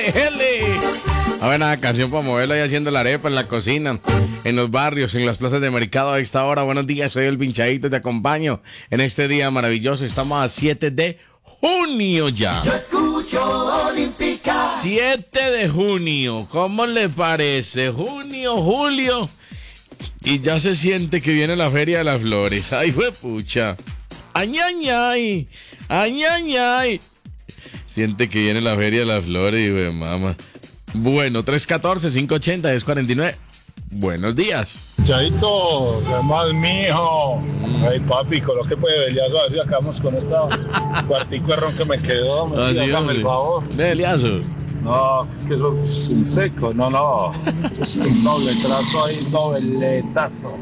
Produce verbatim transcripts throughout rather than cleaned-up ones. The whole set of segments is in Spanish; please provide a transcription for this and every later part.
déjele. A ver, nada, canción para moverlo ahí haciendo la arepa en la cocina, en los barrios, en las plazas de mercado a esta hora. Buenos días, soy el Pinchadito, te acompaño en este día maravilloso. Estamos a siete de junio ya. Yo escucho Olímpica. siete de junio, ¿cómo le parece? Junio, julio, y ya se siente que viene la Feria de las Flores. Ay, pucha. Ay, ay, ay. Ay, ay, ay. Siente que viene la Feria de las Flores y güey, mamá. Bueno, tres uno cuatro, cinco ocho cero, diez cuarenta y nueve. Buenos días. Chaito, ¿qué más, mijo? Ay, papi, coloque pues Beliazo, a ver si acabamos con esta cuartico de ron que me quedó. Me Ah, sí, sí, hágame el favor. De Eliazo. No, es que eso es un seco, no, no. Un dobletazo ahí, dobletazo.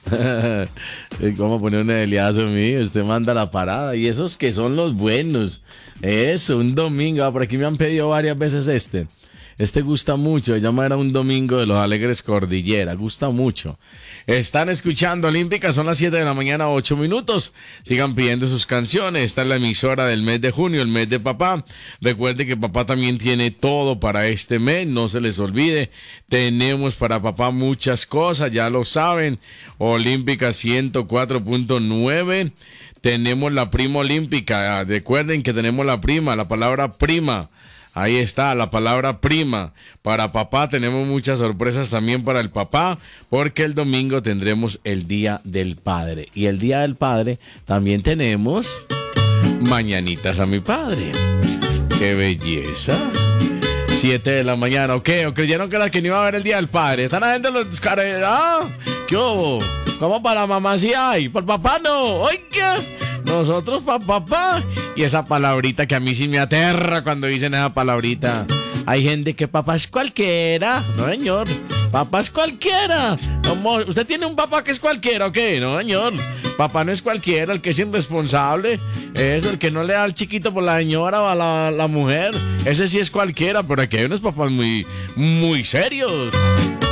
¿Cómo poner un Eliazo mío? Usted manda la parada. Y esos que son los buenos. Eso, un domingo. Ah, por aquí me han pedido varias veces este. Este gusta mucho, se llama Era un domingo de los Alegres Cordillera, gusta mucho. Están escuchando Olímpica, son las siete de la mañana, ocho minutos. Sigan pidiendo sus canciones, está en la emisora del mes de junio, el mes de papá. Recuerde que papá también tiene todo para este mes, no se les olvide. Tenemos para papá muchas cosas, ya lo saben. Olímpica ciento cuatro punto nueve. Tenemos la prima olímpica, recuerden que tenemos la prima, la palabra prima. Ahí está, la palabra prima. Para papá tenemos muchas sorpresas también para el papá, porque el domingo tendremos el Día del Padre. Y el Día del Padre también tenemos Mañanitas a mi padre. ¡Qué belleza! siete de la mañana, ¿ok? ¿O creyeron que era que no iba a haber el Día del Padre? Están la gente los descareros. ¿Ah? ¿Qué hubo? ¿Cómo para mamá sí hay? ¿Por papá no? Oiga, nosotros para papá. Y esa palabrita que a mí sí me aterra cuando dicen esa palabrita. Hay gente que papá es cualquiera. No, señor. Papá es cualquiera. ¿Cómo? ¿Usted tiene un papá que es cualquiera o qué? No, señor. Papá no es cualquiera, el que es irresponsable. Eso, el que no le da al chiquito por la señora o a la, la mujer. Ese sí es cualquiera, pero aquí hay unos papás muy, muy serios.